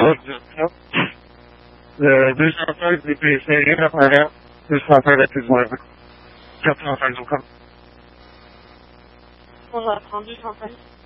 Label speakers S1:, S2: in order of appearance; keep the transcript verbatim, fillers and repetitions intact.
S1: Le deux cent seize D P C, rien à faire, deux cent seize accès du quatre cent cinq au camp.
S2: On va prendre deux cent seize.